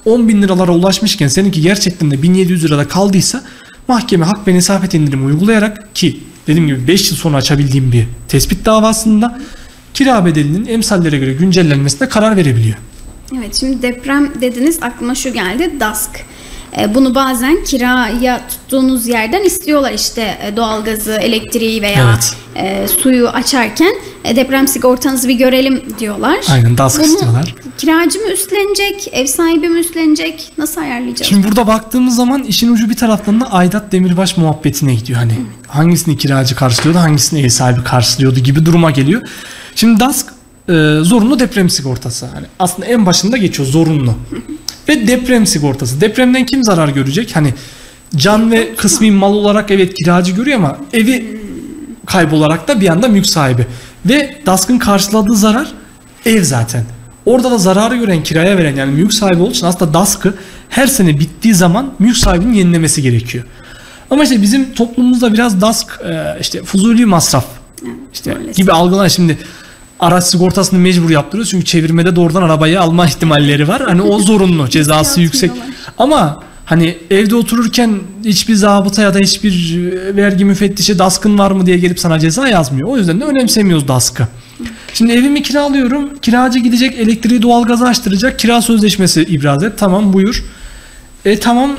10.000 liralara ulaşmışken seninki gerçekten de 1700 lirada kaldıysa mahkeme hak ve nesafet indirimi uygulayarak, ki dediğim gibi 5 yıl sonra açabildiğim bir tespit davasında kira bedelinin emsallere göre güncellenmesine karar verebiliyor. Evet, şimdi deprem dediniz, aklıma şu geldi, DASK. Bunu bazen kiraya tuttuğunuz yerden istiyorlar, işte doğalgazı, elektriği veya suyu açarken deprem sigortanızı bir görelim diyorlar. Aynen, DASK istiyorlar. Kiracı mı üstlenecek, ev sahibi mi üstlenecek, nasıl ayarlayacağız? Şimdi burada baktığımız zaman işin ucu bir taraftan da aidat demirbaş muhabbetine gidiyor. Hani hangisini kiracı karşılıyordu, hangisini ev sahibi karşılıyordu gibi duruma geliyor. Şimdi DASK zorunlu deprem sigortası. Hani aslında en başında geçiyor zorunlu. Ve deprem sigortası. Depremden kim zarar görecek? Hani can ve kısmi mal olarak evet kiracı görüyor ama evi kaybolarak da bir anda mülk sahibi. Ve DASK'ın karşıladığı zarar ev zaten. Orada da zararı gören, kiraya veren, yani mülk sahibi olduğu için aslında DASK'ı her sene bittiği zaman mülk sahibinin yenilemesi gerekiyor. Ama işte bizim toplumumuzda biraz DASK işte fuzuli masraf işte gibi algılanan. Şimdi araç sigortasını mecbur yaptırıyoruz çünkü çevirmede doğrudan arabayı alma ihtimalleri var. Hani o zorunlu, cezası yüksek. Ama hani evde otururken hiçbir zabıta ya da hiçbir vergi müfettişi DASK'ın var mı diye gelip sana ceza yazmıyor. O yüzden de önemsemiyoruz DASK'ı. Şimdi evimi kiralıyorum. Kiracı gidecek, elektriği, doğalgazı açtıracak. Kira sözleşmesi ibraz et. Tamam, buyur. Tamam,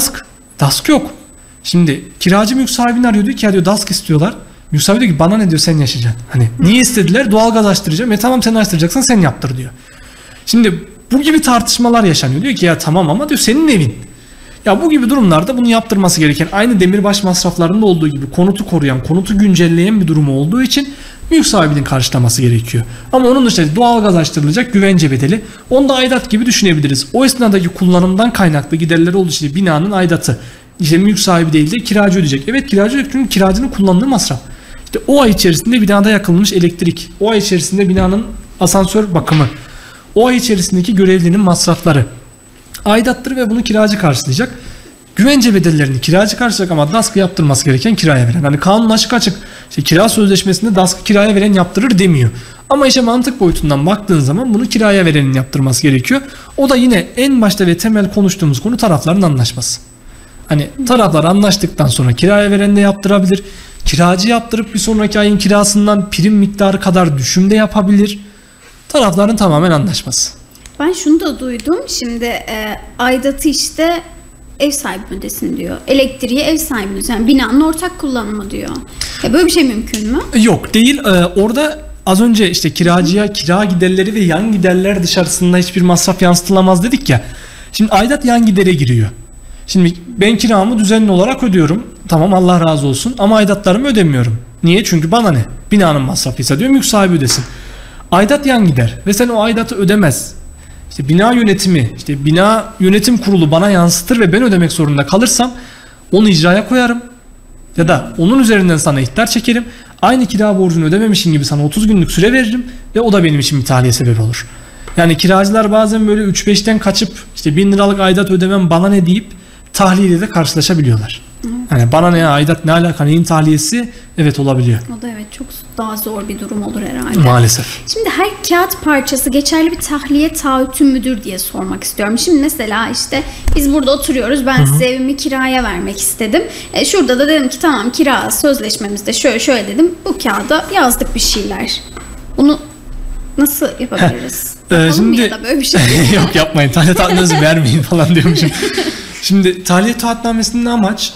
DASK yok. Şimdi kiracı mülk sahibini arıyor, diyor ki ya diyor DASK istiyorlar. Mülk sahibi diyor ki bana ne diyor, sen yaşayacaksın. Hani niye istediler? Doğalgaz açtıracağım. Tamam, sen açtıracaksan sen yaptır diyor. Şimdi bu gibi tartışmalar yaşanıyor. Diyor ki ya tamam ama diyor senin evin. Ya bu gibi durumlarda bunu yaptırması gereken, aynı demirbaş masraflarında olduğu gibi konutu koruyan, konutu güncelleyen bir durumu olduğu için mülk sahibinin karşılaması gerekiyor. Ama onun dışında doğalgaz açtırılacak, güvence bedeli, onu da aidat gibi düşünebiliriz. O esnadaki kullanımdan kaynaklı giderleri olduğu için binanın aidatı İşte mülk sahibi değil de kiracı ödeyecek. Evet, kiracı ödeyecek çünkü kiracının kullandığı masraf. İşte o ay içerisinde binada yakılmış elektrik, o ay içerisinde binanın asansör bakımı, o ay içerisindeki görevlinin masrafları aidattır ve bunu kiracı karşılayacak. Güvence bedellerini kiracı karşılayacak ama DASK'ı yaptırması gereken kiraya veren. Hani kanun açık işte kira sözleşmesinde DASK'ı kiraya veren yaptırır demiyor. Ama işe mantık boyutundan baktığın zaman bunu kiraya verenin yaptırması gerekiyor. O da yine en başta ve temel konuştuğumuz konu tarafların anlaşması. Hani taraflar anlaştıktan sonra kiraya veren de yaptırabilir. Kiracı yaptırıp bir sonraki ayın kirasından prim miktarı kadar düşüm de yapabilir. Tarafların tamamen anlaşması. Ben şunu da duydum. Şimdi aidatı işte ev sahibi ödesin diyor. Elektriği ev sahibi ödesin. Yani binanın ortak kullanımı diyor. Böyle bir şey mümkün mü? Yok, değil. Orada az önce işte kiracıya kira giderleri ve yan giderler dışarısında hiçbir masraf yansıtılamaz dedik ya. Şimdi aidat yan gidere giriyor. Şimdi ben kiramı düzenli olarak ödüyorum. Tamam, Allah razı olsun, ama aidatlarımı ödemiyorum. Niye? Çünkü bana ne? Binanın masrafıysa diyor mülk sahibi ödesin. Aidat yan gider ve sen o aidatı ödemez. İşte bina yönetimi, işte bina yönetim kurulu bana yansıtır ve ben ödemek zorunda kalırsam onu icraya koyarım. Ya da onun üzerinden sana ihtar çekerim. Aynı kira borcunu ödememişin gibi sana 30 günlük süre veririm ve o da benim için bir tahliye sebebi olur. Yani kiracılar bazen böyle 3-5'ten kaçıp işte 1000 liralık aidat ödemem bana ne deyip tahliyeyle de karşılaşabiliyorlar. Yani bana ne, aidat ne alaka, neyin tahliyesi? Evet, olabiliyor. O da evet, çok daha zor bir durum olur herhalde. Maalesef. Şimdi her kağıt parçası geçerli bir tahliye taahhütü müdür diye sormak istiyorum. Şimdi mesela işte biz burada oturuyoruz. Ben size evimi kiraya vermek istedim. Şurada da dedim ki tamam, kira sözleşmemizde şöyle dedim. Bu kağıda yazdık bir şeyler. Bunu nasıl yapabiliriz? Şimdi ya da böyle bir şey. Yok, yapmayın. Tahliye taahhütünüzü vermeyin falan diyormuşum. Şimdi tahliye taahhütnamesinin amaç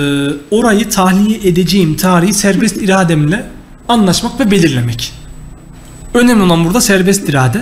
orayı tahliye edeceğim tarihi serbest irademle anlaşmak ve belirlemek. Önemli olan burada serbest irade.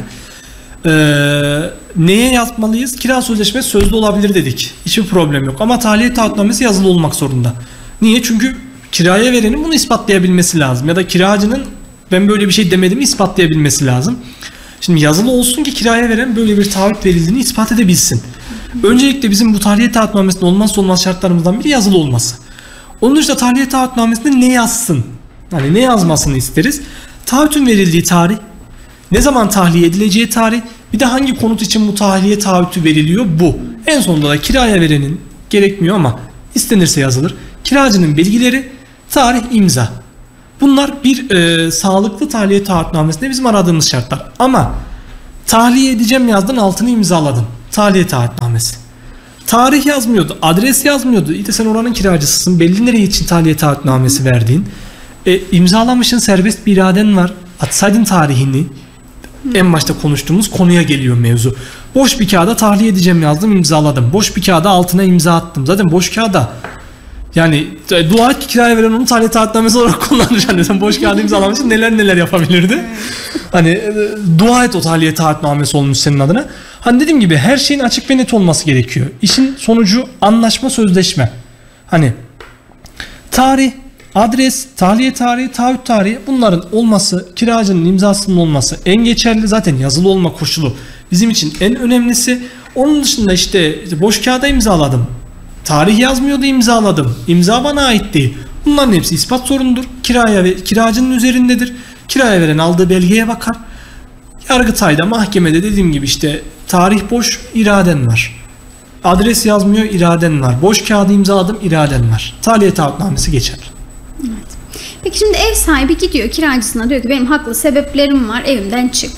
Neye yazmalıyız? Kira sözleşmesi sözlü olabilir dedik. Hiçbir problem yok. Ama tahliye taahhütnamesi yazılı olmak zorunda. Niye? Çünkü kiraya verenin bunu ispatlayabilmesi lazım. Ya da kiracının ben böyle bir şey demediğimi ispatlayabilmesi lazım. Şimdi yazılı olsun ki kiraya veren böyle bir taahhüt verildiğini ispat edebilsin. Öncelikle bizim bu tahliye taahhütnamesinin olmazsa olmaz şartlarımızdan biri yazılı olması. Onun dışında tahliye taahhütnamesinde ne yazsın? Yani ne yazmasını isteriz? Taahhütün verildiği tarih, ne zaman tahliye edileceği tarih, bir de hangi konut için bu tahliye taahhütü veriliyor, bu. En sonunda da kiraya verenin, gerekmiyor ama istenirse yazılır, kiracının bilgileri, tarih, imza. Bunlar bir sağlıklı tahliye taahhütnamesinde bizim aradığımız şartlar. Ama tahliye edeceğim yazdın, altını imzaladın. tahliye taahhütnamesi. Tarih yazmıyordu, adres yazmıyordu. İşte sen oranın kiracısısın, belli nereye için tahliye taahhütnamesi verdiğin. İmzalamışsın, serbest bir iraden var. Atsaydın tarihini. En başta konuştuğumuz konuya geliyor mevzu. Boş bir kağıda tahliye edeceğim yazdım, imzaladım. Boş bir kağıda altına imza attım. Zaten boş kağıda yani dua et ki kiraya veren onu tahliye taahhütnamesi olarak kullanır. Yani sen boş kağıda imzalamışsın, neler yapabilirdi. Hani dua et o tahliye taahhütnamesi olmuş senin adına. Hani dediğim gibi her şeyin açık ve net olması gerekiyor. İşin sonucu anlaşma, sözleşme. Hani tarih, adres, tahliye tarihi, taahhüt tarihi, bunların olması, kiracının imzasının olması en geçerli, zaten yazılı olma koşulu bizim için en önemlisi. Onun dışında işte boş kağıda imzaladım, tarih yazmıyordu, imzaladım, imza bana ait değil. Bunların hepsi ispat sorunudur. Kiraya ve kiracının üzerindedir. Kiraya veren aldığı belgeye bakar. Yargıtay'da, mahkemede dediğim gibi işte tarih boş, iraden var. Adres yazmıyor, iraden var. Boş kağıdı imzaladım, iraden var. Tahliye taahhütnamesi geçer. Evet. Peki şimdi ev sahibi gidiyor kiracısına, diyor ki benim haklı sebeplerim var, evimden çık.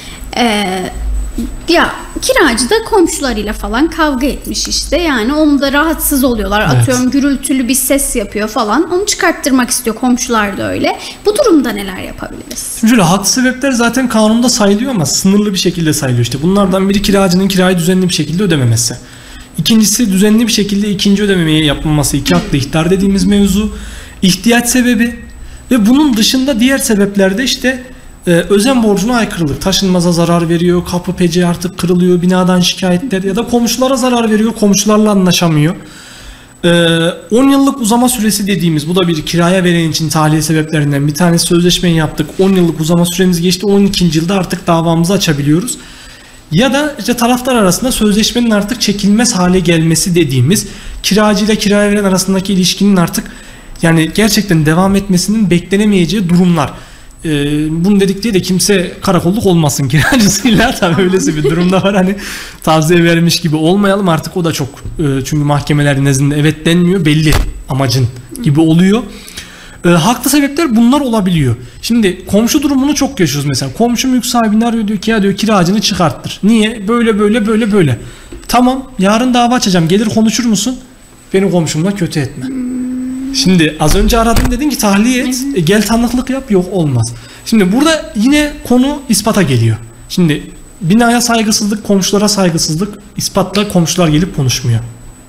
Ya kiracı da komşularıyla falan kavga etmiş işte, yani onu da rahatsız oluyorlar, evet. Atıyorum gürültülü bir ses yapıyor falan, onu çıkarttırmak istiyor, komşular da öyle. Bu durumda neler yapabiliriz? Şimdi şöyle, haklı sebepler zaten kanunda sayılıyor ama sınırlı bir şekilde sayılıyor. İşte bunlardan biri kiracının kirayı düzenli bir şekilde ödememesi. İkincisi düzenli bir şekilde ikinci ödememeyi yapılması, iki haklı ihtar dediğimiz mevzu. İhtiyaç sebebi ve bunun dışında diğer sebeplerde işte özen borcuna aykırılık, taşınmaza zarar veriyor, kapı pece artık kırılıyor, binadan şikayetler ya da komşulara zarar veriyor, komşularla anlaşamıyor. 10 yıllık uzama süresi dediğimiz, bu da bir kiraya veren için tahliye sebeplerinden bir tanesi. Sözleşmeyi yaptık, 10 yıllık uzama süremiz geçti, 12. yılda artık davamızı açabiliyoruz. Ya da işte taraflar arasında sözleşmenin artık çekilmez hale gelmesi dediğimiz, kiracı ile kiraya veren arasındaki ilişkinin artık yani gerçekten devam etmesinin beklenemeyeceği durumlar. Bunu dedik diye de kimse karakolluk olmasın kiracısıyla, tabii öylesi bir durumda var, hani tavsiye vermiş gibi olmayalım artık, o da çok çünkü mahkemelerin nezdinde evet denmiyor, belli amacın gibi oluyor. Haklı sebepler bunlar olabiliyor. Şimdi komşu durumunu çok yaşıyoruz mesela. Komşu mülk sahibini arıyor, diyor ki ya diyor kiracını çıkarttır. Niye? Böyle. Tamam, yarın dava açacağım, gelir konuşur musun? Beni komşumla kötü etme. Şimdi az önce aradım, dedin ki tahliye et, gel tanıklık yap, yok olmaz. Şimdi burada yine konu ispata geliyor. Şimdi binaya saygısızlık, komşulara saygısızlık, ispatla komşular gelip konuşmuyor.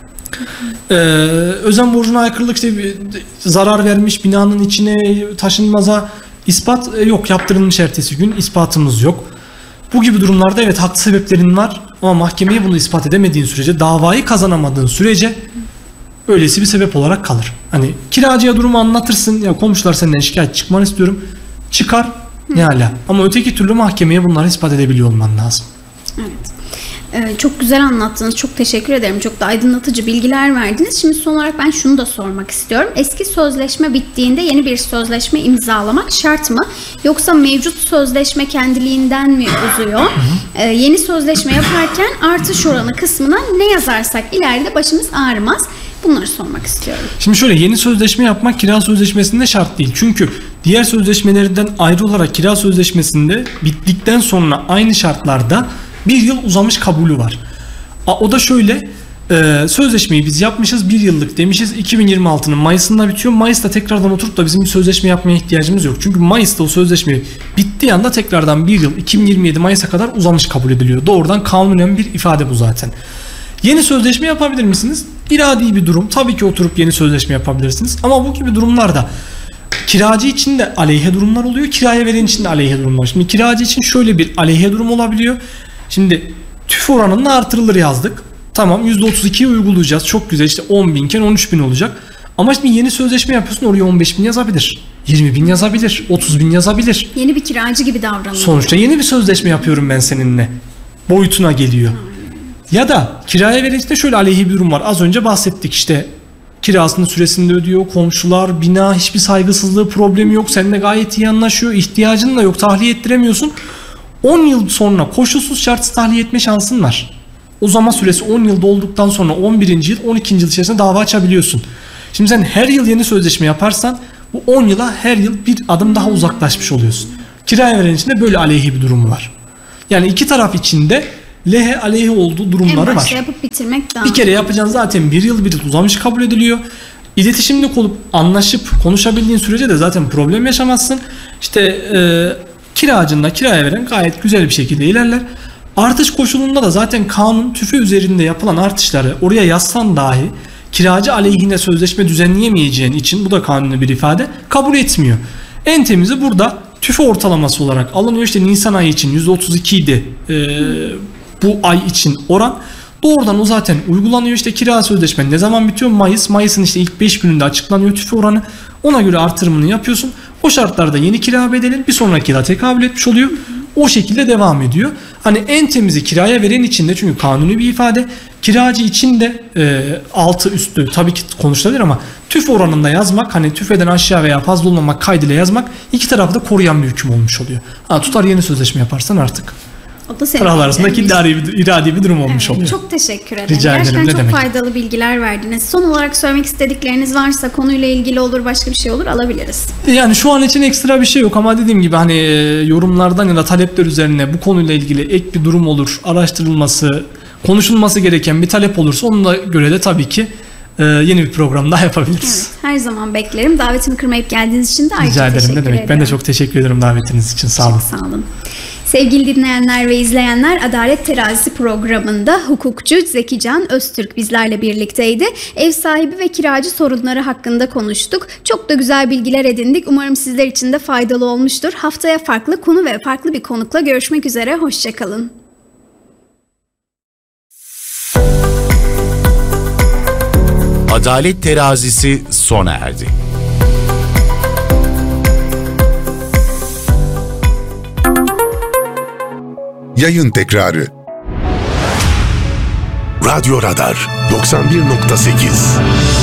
Özen borcuna aykırılık, işte zarar vermiş binanın içine, taşınmaza ispat yok, yaptırılmış ertesi gün, ispatımız yok. Bu gibi durumlarda evet haklı sebeplerin var ama mahkemeye bunu ispat edemediğin sürece, davayı kazanamadığın sürece öylesi bir sebep olarak kalır. Hani kiracıya durumu anlatırsın, ya komşular senden şikayet çıkmanı istiyorum, çıkar ne hala, ama öteki türlü mahkemeye bunları ispat edebiliyor olman lazım. Evet. Çok güzel anlattınız. Çok teşekkür ederim. Çok da aydınlatıcı bilgiler verdiniz. Şimdi son olarak ben şunu da sormak istiyorum. Eski sözleşme bittiğinde yeni bir sözleşme imzalamak şart mı? Yoksa mevcut sözleşme kendiliğinden mi uzuyor? Yeni sözleşme yaparken artış oranı kısmına ne yazarsak ileride başımız ağrımaz. Bunları sormak istiyorum. Şimdi şöyle, yeni sözleşme yapmak kira sözleşmesinde şart değil. Çünkü diğer sözleşmelerden ayrı olarak kira sözleşmesinde bittikten sonra aynı şartlarda bir yıl uzamış kabulü var. O da şöyle, sözleşmeyi biz yapmışız, bir yıllık demişiz, 2026'nın Mayıs'ında bitiyor. Mayıs'ta tekrardan oturup da bizim bir sözleşme yapmaya ihtiyacımız yok. Çünkü Mayıs'ta o sözleşme bittiği anda tekrardan bir yıl, 2027 Mayıs'a kadar uzamış kabul ediliyor. Doğrudan kanunen bir ifade bu zaten. Yeni sözleşme yapabilir misiniz? İradi bir durum. Tabii ki oturup yeni sözleşme yapabilirsiniz. Ama bu gibi durumlarda kiracı için de aleyhe durumlar oluyor, kiraya veren için de aleyhe durumlar. Şimdi kiracı için şöyle bir aleyhe durum olabiliyor. Şimdi tüf oranını artırılır yazdık. Tamam, %32'yi uygulayacağız. Çok güzel, işte 10.000 iken 13.000 olacak. Ama şimdi yeni sözleşme yapıyorsun, oraya 15.000 yazabilir. 20.000 yazabilir. 30.000 yazabilir. Yeni bir kiracı gibi davranıyor. Sonuçta yeni bir sözleşme yapıyorum ben seninle boyutuna geliyor. Ya da kiraya veren işte şöyle aleyhi bir durum var. Az önce bahsettik, işte kirasını süresinde ödüyor, komşular, bina hiçbir saygısızlığı, problemi yok, seninle gayet iyi anlaşıyor, ihtiyacın da yok, tahliye ettiremiyorsun. 10 yıl sonra koşulsuz şartsız tahliye etme şansın var. Uzama süresi 10 yıl dolduktan sonra 11. yıl, 12. yıl içerisinde dava açabiliyorsun. Şimdi sen her yıl yeni sözleşme yaparsan bu 10 yıla her yıl bir adım daha uzaklaşmış oluyorsun. Kiraya veren için de böyle aleyhi bir durumu var. Yani iki taraf için de lehe aleyhe olduğu En durumları başta var. yapıp bitirmek daha Bir kere yapacağın zaten 1 yıl uzamış kabul ediliyor. İletişimli olup anlaşıp konuşabildiğin sürece de zaten problem yaşamazsın. İşte kiracınla kiraya veren gayet güzel bir şekilde ilerler. Artış koşulunda da zaten kanun tüfe üzerinde yapılan artışları oraya yazsan dahi kiracı aleyhine sözleşme düzenleyemeyeceğin için, bu da kanuni bir ifade, kabul etmiyor. En temizi burada tüfe ortalaması olarak alınıyor. İşte Nisan ayı için %32 idi bu ay için oran. Doğrudan o zaten uygulanıyor. İşte kira sözleşmen ne zaman bitiyor? Mayıs'ın işte ilk 5 gününde açıklanıyor tüfe oranı. Ona göre artırımını yapıyorsun. O şartlarda yeni kira bedelin bir sonraki yıla tekabül etmiş oluyor. O şekilde devam ediyor. Hani en temizi kiraya veren için de, çünkü kanuni bir ifade, kiracı için de altı üstü tabii ki konuşulabilir ama tüfe oranında yazmak, hani tüfeden aşağı veya fazla olmamak kaydıyla yazmak iki tarafı da koruyan bir hüküm olmuş oluyor. Tutar yeni sözleşme yaparsan artık o da senin taraflar arasındaki iradi bir durum olmuş oluyor. Çok teşekkür ederim. Rica ederim, gerçekten ne çok demek. faydalı bilgiler verdiniz. Son olarak söylemek istedikleriniz varsa, konuyla ilgili olur, başka bir şey olur, alabiliriz. Yani şu an için ekstra bir şey yok ama dediğim gibi hani yorumlardan ya da talepler üzerine bu konuyla ilgili ek bir durum olur, araştırılması, konuşulması gereken bir talep olursa onunla göre de tabii ki yeni bir program daha yapabiliriz. Evet, her zaman beklerim. Davetimi kırmayıp geldiğiniz için de ayrıca Rica ederim, teşekkür ne demek. ederim. Ben de çok teşekkür ederim davetiniz için. Sağ olun. Sağ olun. Sevgili dinleyenler ve izleyenler, Adalet Terazisi programında hukukçu Zeki Can Öztürk bizlerle birlikteydi. Ev sahibi ve kiracı sorunları hakkında konuştuk. Çok da güzel bilgiler edindik. Umarım sizler için de faydalı olmuştur. Haftaya farklı konu ve farklı bir konukla görüşmek üzere. Hoşçakalın. Adalet Terazisi sona erdi. Yayın tekrarı. Radyo Radar 91.8